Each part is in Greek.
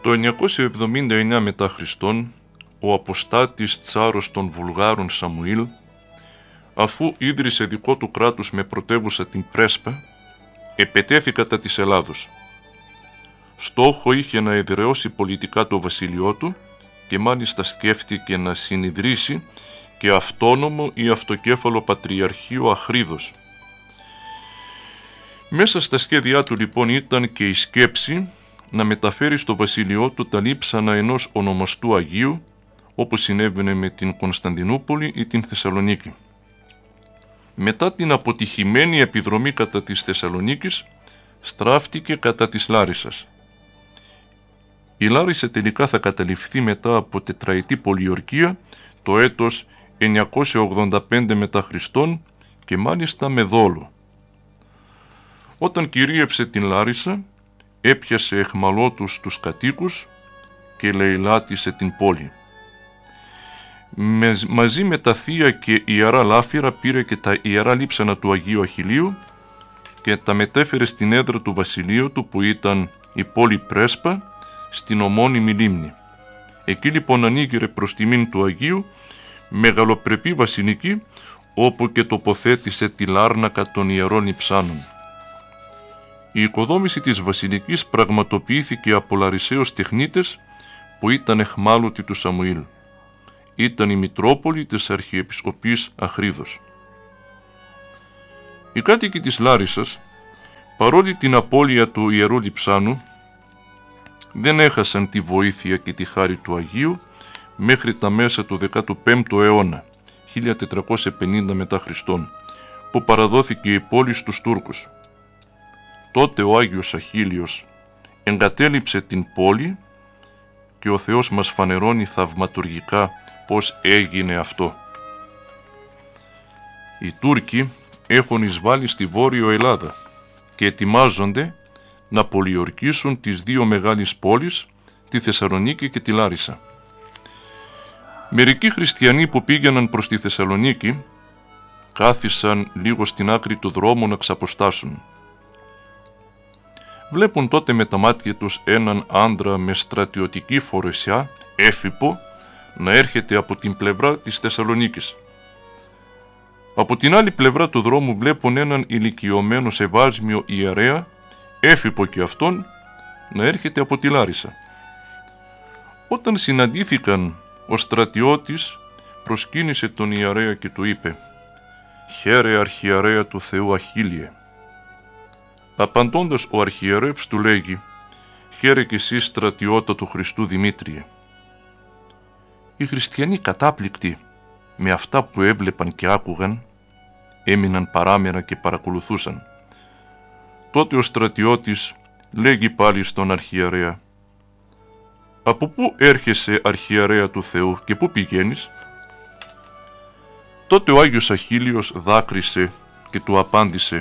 Το 979 μετά Χριστόν, ο αποστάτης τσάρος των Βουλγάρων Σαμουήλ, αφού ίδρυσε δικό του κράτους με πρωτεύουσα την Πρέσπα, επετέθη κατά της Ελλάδος. Στόχο είχε να εδραιώσει πολιτικά το βασίλειό του και μάλιστα σκέφτηκε να συνιδρύσει και αυτόνομο ή αυτοκέφαλο πατριαρχείο Αχρίδος. Μέσα στα σχέδιά του λοιπόν ήταν και η σκέψη να μεταφέρει στο βασίλειό του τα λείψανα ενός ονομαστού Αγίου, όπως συνέβαινε με την Κωνσταντινούπολη ή την Θεσσαλονίκη. Μετά την αποτυχημένη επιδρομή κατά της Θεσσαλονίκης, στράφτηκε κατά της Λάρισσας. Η Λάρισα τελικά θα καταληφθεί μετά από τετραετή πολιορκία το έτος 985 μετά Χριστόν και μάλιστα με δόλο. Όταν κυρίευσε την Λάρισα, έπιασε εχμαλώτους τους κατοίκους και λαιλάτισε την πόλη. Μαζί με τα θεία και ιερά λάφυρα πήρε και τα ιερά λείψανα του Αγίου Αχιλλείου και τα μετέφερε στην έδρα του βασιλείου του που ήταν η πόλη Πρέσπα στην ομώνυμη λίμνη. Εκεί λοιπόν ανοίγειρε προς τιμήν του Αγίου μεγαλοπρεπή βασιλική, όπου και τοποθέτησε τη λάρνακα των ιερών λειψάνων. Η οικοδόμηση της βασιλικής πραγματοποιήθηκε από Λαρισαίους τεχνίτες που ήταν εχμάλωτοι του Σαμουήλ. Ήταν η Μητρόπολη της Αρχιεπισκοπής Αχρίδος. Οι κάτοικοι της Λάρισσας, παρόλη την απώλεια του Ιερού Λειψάνου, δεν έχασαν τη βοήθεια και τη χάρη του Αγίου μέχρι τα μέσα του 15ου αιώνα, 1450 μετά Χριστόν, που παραδόθηκε η πόλη στους Τούρκους. Τότε ο Άγιος Αχίλιος εγκατέλειψε την πόλη και ο Θεός μας φανερώνει θαυματουργικά πώς έγινε αυτό. Οι Τούρκοι έχουν εισβάλει στη Βόρειο Ελλάδα και ετοιμάζονται να πολιορκήσουν τις δύο μεγάλες πόλεις, τη Θεσσαλονίκη και τη Λάρισα. Μερικοί χριστιανοί που πήγαιναν προς τη Θεσσαλονίκη κάθισαν λίγο στην άκρη του δρόμου να ξαποστάσουν. Βλέπουν τότε με τα μάτια τους έναν άντρα με στρατιωτική φορεσιά, έφυπο, να έρχεται από την πλευρά της Θεσσαλονίκης. Από την άλλη πλευρά του δρόμου βλέπουν έναν ηλικιωμένο σεβάσμιο ιερέα, έφυπο και αυτόν, να έρχεται από τη Λάρισα. Όταν συναντήθηκαν, ο στρατιώτης προσκύνησε τον ιερέα και του είπε «Χαίρε αρχιερέα του Θεού Αχίλιε». Απαντώντας ο αρχιερεύς του λέγει «Χαίρε και εσύ στρατιώτα του Χριστού Δημήτριε». Οι χριστιανοί κατάπληκτοι με αυτά που έβλεπαν και άκουγαν έμειναν παράμερα και παρακολουθούσαν. Τότε ο στρατιώτης λέγει πάλι στον αρχιερέα «Από πού έρχεσαι αρχιερέα του Θεού και πού πηγαίνεις?» Τότε ο Άγιος Αχίλιος δάκρυσε και του απάντησε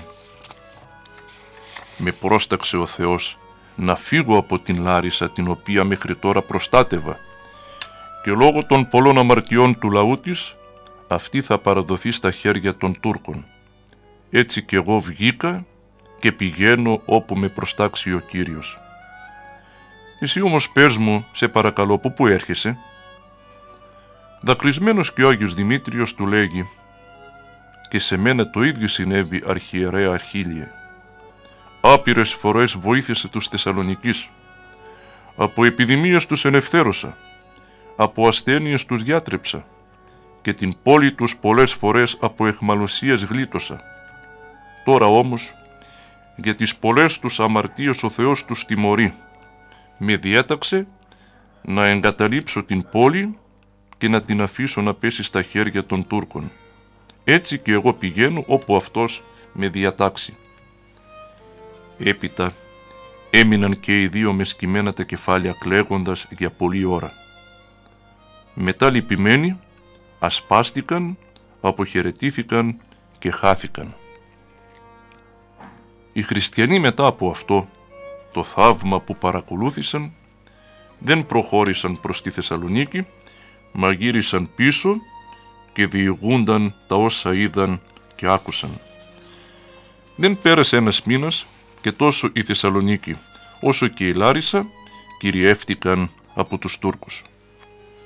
«Με πρόσταξε ο Θεός να φύγω από την Λάρισα την οποία μέχρι τώρα προστάτευα και λόγω των πολλών αμαρτιών του λαού της αυτή θα παραδοθεί στα χέρια των Τούρκων. Έτσι κι εγώ βγήκα και πηγαίνω όπου με προστάξει ο Κύριος. Εσύ όμως πες μου, σε παρακαλώ, πού έρχεσαι?» Δακρυσμένος και ο Άγιος Δημήτριος του λέγει «Και σε μένα το ίδιο συνέβη αρχιερέα Αχίλιε. Άπειρες φορές βοήθησε τους Θεσσαλονικείς. Από επιδημίες τους ενευθέρωσα, από ασθένειες τους διάτρεψα και την πόλη τους πολλές φορές από εχμαλωσίες γλίτωσα. Τώρα όμως, για τις πολλές τους αμαρτίες ο Θεός τους τιμωρεί. Με διέταξε να εγκαταλείψω την πόλη και να την αφήσω να πέσει στα χέρια των Τούρκων. Έτσι και εγώ πηγαίνω όπου αυτός με διατάξει». Έπειτα έμειναν και οι δύο με σκυμμένα τα κεφάλια κλαίγοντας για πολλή ώρα. Μετά λυπημένοι ασπάστηκαν, αποχαιρετήθηκαν και χάθηκαν. Οι χριστιανοί μετά από αυτό, το θαύμα που παρακολούθησαν, δεν προχώρησαν προς τη Θεσσαλονίκη, μα γύρισαν πίσω και διηγούνταν τα όσα είδαν και άκουσαν. Δεν πέρασε ένας μήνας και τόσο η Θεσσαλονίκη όσο και η Λάρισα κυριεύτηκαν από τους Τούρκους.